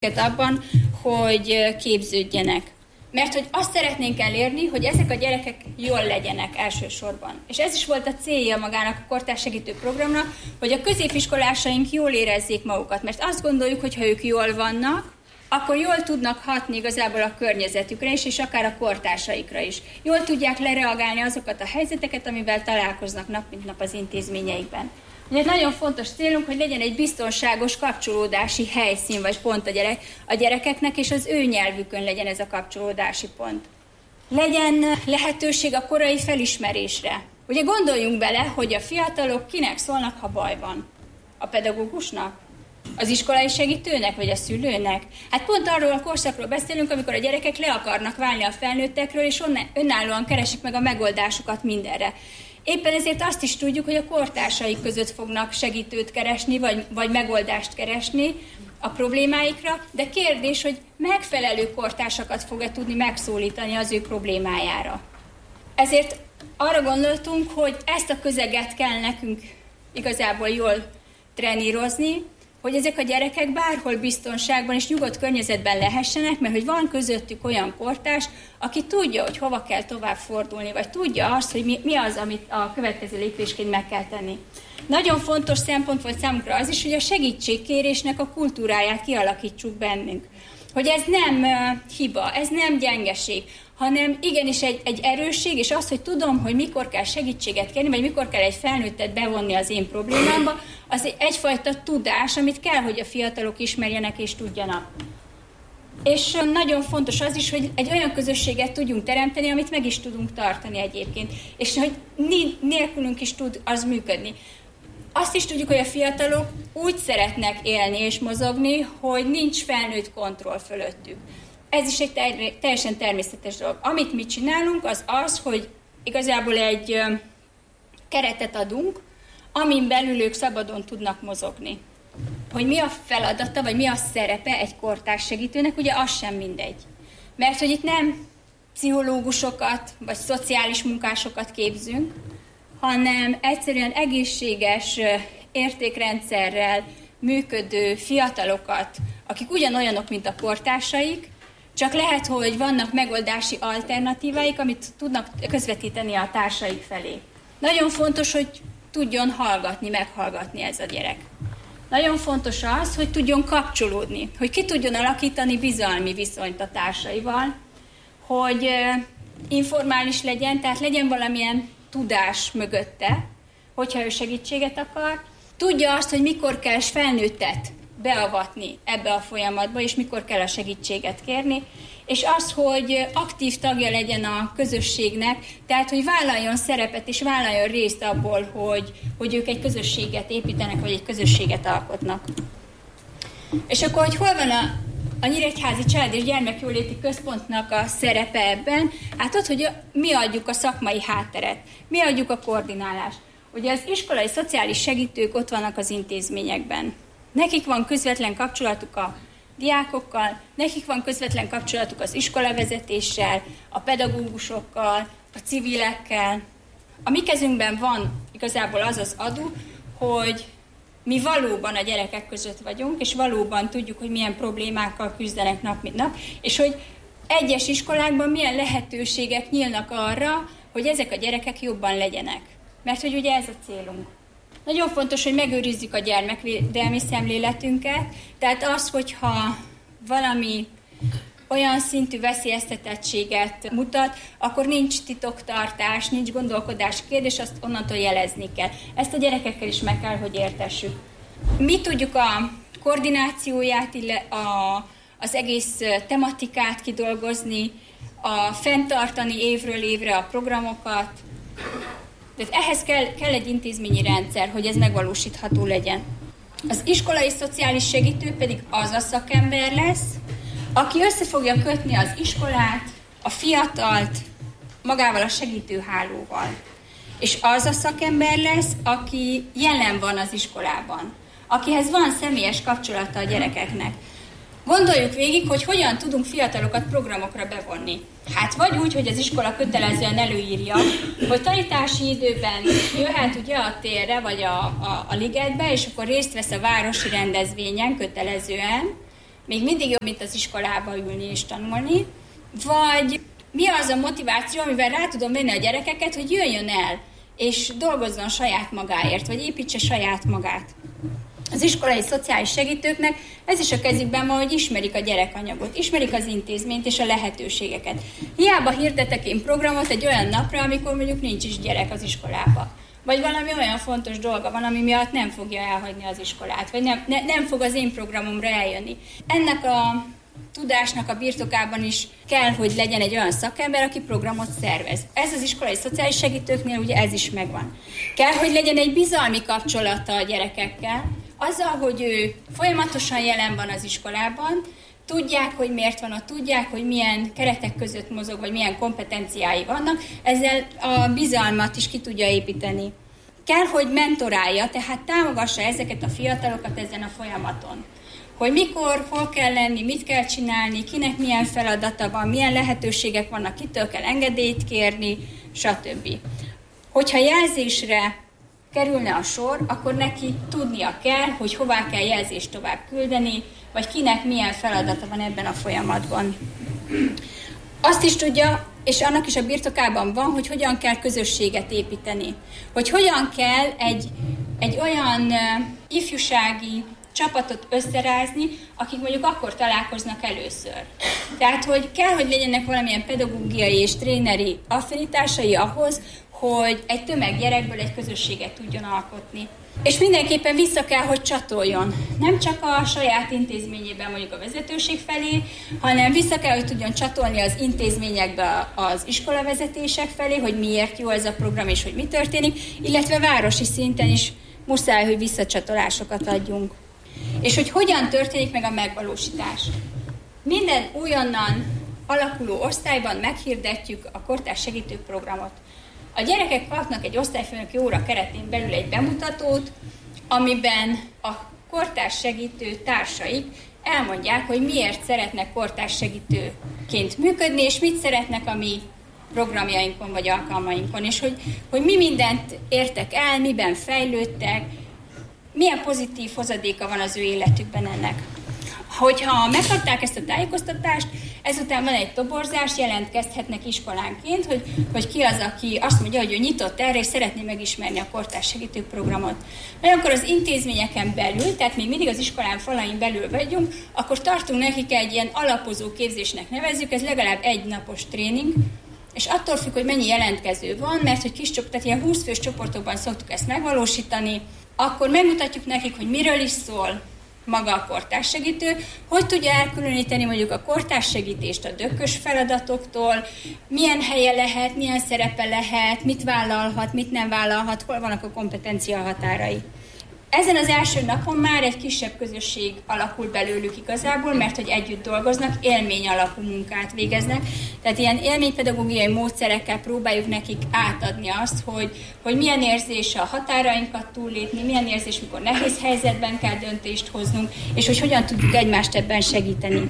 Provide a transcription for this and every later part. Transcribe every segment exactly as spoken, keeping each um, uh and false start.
abban, hogy képződjenek. Mert hogy azt szeretnénk elérni, hogy ezek a gyerekek jól legyenek elsősorban. És ez is volt a célja magának a kortárs segítő programnak, hogy a középiskolásaink jól érezzék magukat. Mert azt gondoljuk, hogy ha ők jól vannak, akkor jól tudnak hatni igazából a környezetükre is, és akár a kortársaikra is. Jól tudják lereagálni azokat a helyzeteket, amivel találkoznak nap mint nap az intézményeikben. Ugye nagyon fontos célunk, hogy legyen egy biztonságos kapcsolódási helyszín vagy pont a, gyerek, a gyerekeknek, és az ő nyelvükön legyen ez a kapcsolódási pont. Legyen lehetőség a korai felismerésre. Ugye gondoljunk bele, hogy a fiatalok kinek szólnak, ha baj van? A pedagógusnak? Az iskolai segítőnek, vagy a szülőnek? Hát pont arról a korszakról beszélünk, amikor a gyerekek le akarnak válni a felnőttekről, és önállóan keresik meg a megoldásukat mindenre. Éppen ezért azt is tudjuk, hogy a kortársaik között fognak segítőt keresni, vagy, vagy megoldást keresni a problémáikra, de kérdés, hogy megfelelő kortársakat fog-e tudni megszólítani az ő problémájára. Ezért arra gondoltunk, hogy ezt a közeget kell nekünk igazából jól trenírozni, hogy ezek a gyerekek bárhol biztonságban és nyugodt környezetben lehessenek, mert hogy van közöttük olyan kortárs, aki tudja, hogy hova kell tovább fordulni, vagy tudja azt, hogy mi, mi az, amit a következő lépésként meg kell tenni. Nagyon fontos szempont volt számunkra az is, hogy a segítségkérésnek a kultúráját kialakítsuk bennünk. Hogy ez nem uh, hiba, ez nem gyengeség, hanem igenis egy, egy erősség, és az, hogy tudom, hogy mikor kell segítséget kérni, vagy mikor kell egy felnőttet bevonni az én problémámba, az egy, egyfajta tudás, amit kell, hogy a fiatalok ismerjenek és tudjanak. És nagyon fontos az is, hogy egy olyan közösséget tudjunk teremteni, amit meg is tudunk tartani egyébként, és hogy nélkülünk is tud az működni. Azt is tudjuk, hogy a fiatalok úgy szeretnek élni és mozogni, hogy nincs felnőtt kontroll fölöttük. Ez is egy teljesen természetes dolog. Amit mi csinálunk, az az, hogy igazából egy keretet adunk, amin belül ők szabadon tudnak mozogni. Hogy mi a feladata, vagy mi a szerepe egy kortárs segítőnek, ugye az sem mindegy. Mert hogy itt nem pszichológusokat, vagy szociális munkásokat képzünk, hanem egyszerűen egészséges értékrendszerrel működő fiatalokat, akik ugyanolyanok, mint a kortársaik, csak lehet, hogy vannak megoldási alternatíváik, amit tudnak közvetíteni a társaik felé. Nagyon fontos, hogy tudjon hallgatni, meghallgatni ez a gyerek. Nagyon fontos az, hogy tudjon kapcsolódni, hogy ki tudjon alakítani bizalmi viszonyt a társaival, hogy informális legyen, tehát legyen valamilyen tudás mögötte, hogyha ő segítséget akar. Tudja azt, hogy mikor kell felnőttet beavatni ebbe a folyamatba, és mikor kell a segítséget kérni, és az, hogy aktív tagja legyen a közösségnek, tehát, hogy vállaljon szerepet, és vállaljon részt abból, hogy, hogy ők egy közösséget építenek, vagy egy közösséget alkotnak. És akkor, hogy hol van a, a Nyíregyházi Család és Gyermekjóléti Központnak a szerepe ebben? Hát ott, hogy mi adjuk a szakmai hátteret, mi adjuk a koordinálást. Ugye az iskolai szociális segítők ott vannak az intézményekben. Nekik van közvetlen kapcsolatuk a diákokkal, nekik van közvetlen kapcsolatuk az iskolavezetéssel, a pedagógusokkal, a civilekkel. A mi kezünkben van igazából az az adu, hogy mi valóban a gyerekek között vagyunk, és valóban tudjuk, hogy milyen problémákkal küzdenek nap mint nap, és hogy egyes iskolákban milyen lehetőségek nyílnak arra, hogy ezek a gyerekek jobban legyenek. Mert hogy ugye ez a célunk. Nagyon fontos, hogy megőrizzük a gyermekvédelmi szemléletünket, tehát az, hogyha valami olyan szintű veszélyeztetettséget mutat, akkor nincs titoktartás, nincs gondolkodási kérdés, azt onnantól jelezni kell. Ezt a gyerekekkel is meg kell, hogy értessük. Mi tudjuk a koordinációját, a, az egész tematikát kidolgozni, a fenntartani évről évre a programokat. Tehát ehhez kell, kell egy intézményi rendszer, hogy ez megvalósítható legyen. Az iskolai szociális segítő pedig az a szakember lesz, aki össze fogja kötni az iskolát, a fiatalt magával a segítőhálóval. És az a szakember lesz, aki jelen van az iskolában, akihez van személyes kapcsolata a gyerekeknek. Gondoljuk végig, hogy hogyan tudunk fiatalokat programokra bevonni. Hát vagy úgy, hogy az iskola kötelezően előírja, hogy tanítási időben jöhet ugye a térre, vagy a, a, a ligetbe, és akkor részt vesz a városi rendezvényen kötelezően, még mindig jobb, mint az iskolába ülni és tanulni, vagy mi az a motiváció, amivel rá tudom venni a gyerekeket, hogy jöjjön el, és dolgozzon saját magáért, vagy építse saját magát. Az iskolai szociális segítőknek ez is a kezükben van, hogy ismerik a gyerekanyagot, ismerik az intézményt és a lehetőségeket. Hiába hirdetek én programot egy olyan napra, amikor mondjuk nincs is gyerek az iskolába. Vagy valami olyan fontos dolga van, ami miatt nem fogja elhagyni az iskolát, vagy nem, ne, nem fog az én programomra eljönni. Ennek a tudásnak a birtokában is kell, hogy legyen egy olyan szakember, aki programot szervez. Ez az iskolai szociális segítőknél ugye ez is megvan. Kell, hogy legyen egy bizalmi kapcsolata a gyerekekkel, azzal, hogy ő folyamatosan jelen van az iskolában, tudják, hogy miért van ott, tudják, hogy milyen keretek között mozog, vagy milyen kompetenciái vannak, ezzel a bizalmat is ki tudja építeni. Kell, hogy mentorálja, tehát támogassa ezeket a fiatalokat ezen a folyamaton. Hogy mikor, hol kell lenni, mit kell csinálni, kinek milyen feladata van, milyen lehetőségek vannak, kitől kell engedélyt kérni, stb. Hogyha jelzésre kerülne a sor, akkor neki tudnia kell, hogy hová kell jelzést tovább küldeni, vagy kinek milyen feladata van ebben a folyamatban. Azt is tudja, és annak is a birtokában van, hogy hogyan kell közösséget építeni. Hogy hogyan kell egy, egy olyan uh, ifjúsági csapatot összerázni, akik mondjuk akkor találkoznak először. Tehát, hogy kell, hogy legyenek valamilyen pedagógiai és tréneri affinitásai ahhoz, hogy egy tömeg gyerekből egy közösséget tudjon alkotni. És mindenképpen vissza kell, hogy csatoljon. Nem csak a saját intézményében mondjuk a vezetőség felé, hanem vissza kell, hogy tudjon csatolni az intézményekbe az iskolavezetések felé, hogy miért jó ez a program és hogy mi történik, illetve városi szinten is muszáj, hogy visszacsatolásokat adjunk. És hogy hogyan történik meg a megvalósítás. Minden újonnan alakuló osztályban meghirdetjük a kortárs segítő programot. A gyerekek kapnak egy osztályfőnöki óra keretén belül egy bemutatót, amiben a kortárs segítő társaik elmondják, hogy miért szeretnek kortárs segítőként működni, és mit szeretnek a mi programjainkon vagy alkalmainkon, és hogy, hogy mi mindent értek el, miben fejlődtek, milyen pozitív hozadéka van az ő életükben ennek. Hogyha megkapták ezt a tájékoztatást, ezután van egy toborzás, jelentkezhetnek iskolánként, hogy, hogy ki az, aki azt mondja, hogy ő nyitott erre, és szeretné megismerni a kortárs segítő programot. Olyankor az intézményeken belül, tehát még mindig az iskolán falain belül vagyunk, akkor tartunk nekik egy ilyen alapozó képzésnek nevezzük, ez legalább egy napos tréning, és attól függ, hogy mennyi jelentkező van, mert hogy kis csoport, tehát ilyen húsz fős csoportokban szoktuk ezt megvalósítani, akkor megmutatjuk nekik, hogy miről is szól maga a kortárs segítő, hogy tudja elkülöníteni mondjuk a kortárs segítést a dökkös feladatoktól, milyen helye lehet, milyen szerepe lehet, mit vállalhat, mit nem vállalhat, hol vannak a kompetencia határai. Ezen az első napon már egy kisebb közösség alakul belőlük igazából, mert hogy együtt dolgoznak, élmény alapú munkát végeznek. Tehát ilyen élménypedagógiai módszerekkel próbáljuk nekik átadni azt, hogy, hogy milyen érzés a határainkat túllépni, milyen érzés, mikor nehéz helyzetben kell döntést hoznunk, és hogy hogyan tudjuk egymást ebben segíteni.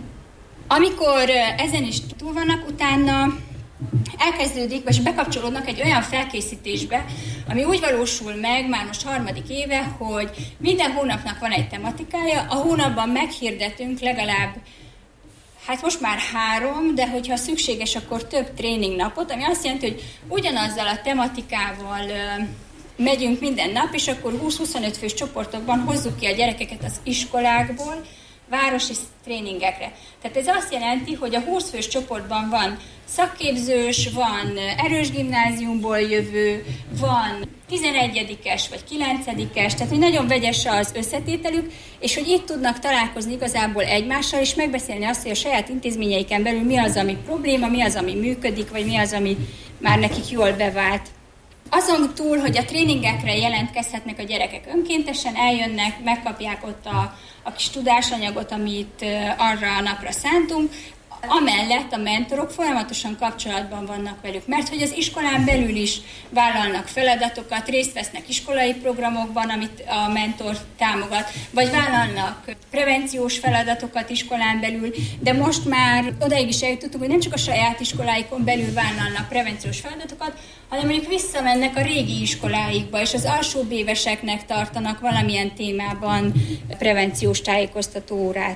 Amikor ezen is túl vannak, utána elkezdődik, vagy bekapcsolódnak egy olyan felkészítésbe, ami úgy valósul meg már most harmadik éve, hogy minden hónapnak van egy tematikája, a hónapban meghirdetünk legalább, hát most már három, de hogyha szükséges, akkor több tréningnapot, ami azt jelenti, hogy ugyanazzal a tematikával megyünk minden nap, és akkor húsz-huszonöt fős csoportokban hozzuk ki a gyerekeket az iskolákból, városi tréningekre. Tehát ez azt jelenti, hogy a húsz fős csoportban van szakképzős, van erős gimnáziumból jövő, van tizenegyedikes vagy kilencedikes, tehát hogy nagyon vegyes az összetételük, és hogy itt tudnak találkozni igazából egymással, és megbeszélni azt, hogy a saját intézményeiken belül mi az, ami probléma, mi az, ami működik, vagy mi az, ami már nekik jól bevált. Azon túl, hogy a tréningekre jelentkezhetnek a gyerekek önkéntesen, eljönnek, megkapják ott a, a kis tudásanyagot, amit arra a napra szántunk, amellett a mentorok folyamatosan kapcsolatban vannak velük, mert hogy az iskolán belül is vállalnak feladatokat, részt vesznek iskolai programokban, amit a mentor támogat, vagy vállalnak prevenciós feladatokat iskolán belül, de most már odaig is eljutottunk, hogy nem csak a saját iskoláikon belül vállalnak prevenciós feladatokat, hanem mondjuk visszamennek a régi iskoláikba, és az alsóbb éveseknek tartanak valamilyen témában prevenciós tájékoztató órát.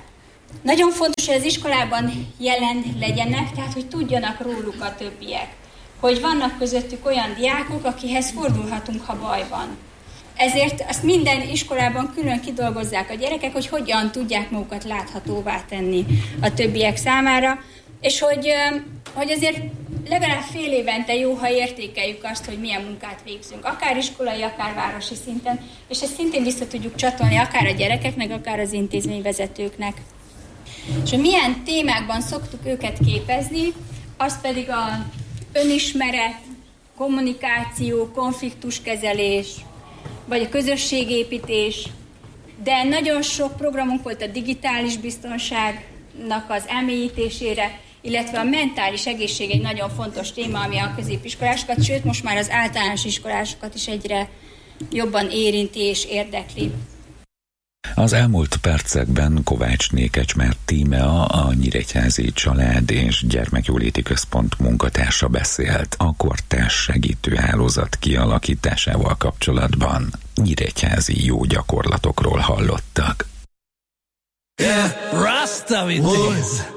Nagyon fontos, hogy az iskolában jelen legyenek, tehát hogy tudjanak róluk a többiek. Hogy vannak közöttük olyan diákok, akihez fordulhatunk, ha baj van. Ezért azt minden iskolában külön kidolgozzák a gyerekek, hogy hogyan tudják magukat láthatóvá tenni a többiek számára, és hogy, hogy azért legalább fél évente jó, ha értékeljük azt, hogy milyen munkát végzünk, akár iskolai, akár városi szinten, és ezt szintén vissza tudjuk csatolni akár a gyerekeknek, akár az intézményvezetőknek. És hogy milyen témákban szoktuk őket képezni, az pedig a önismeret, kommunikáció, konfliktuskezelés, vagy a közösségépítés, de nagyon sok programunk volt a digitális biztonságnak az elmélyítésére, illetve a mentális egészség egy nagyon fontos téma, ami a középiskolásokat, sőt most már az általános iskolásokat is egyre jobban érinti és érdekli. Az elmúlt percekben Kovácsné Kecsmer Tímea, a Nyíregyházi Család és Gyermekjóléti Központ munkatársa beszélt a kortárs segítőhálózat kialakításával kapcsolatban. Nyíregyházi jó gyakorlatokról hallottak. Yeah, Rasta with this.